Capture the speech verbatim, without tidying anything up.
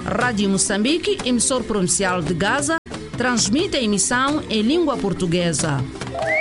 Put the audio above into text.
Rádio Moçambique, emissor provincial de Gaza, transmite a emissão em língua portuguesa.